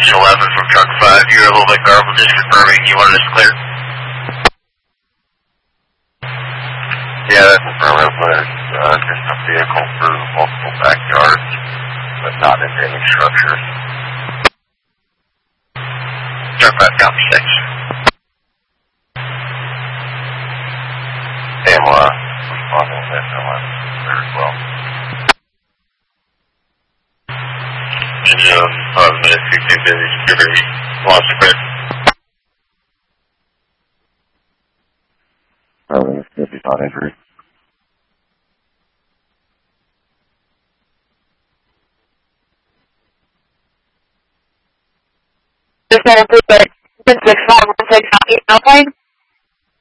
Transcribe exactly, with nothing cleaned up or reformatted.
Engine eleven from truck five, you're a little bit garbled, just confirming you wanted us clear. Yeah, that's affirmative, but uh, just a vehicle through multiple backyards, but not into any structures. Truck five, copy six. Pamela responding to that eleven there as well. Engine five minutes, fifteen busy, security, launch clear. Probably fifty not injury. Just going to put six five one six on email plane.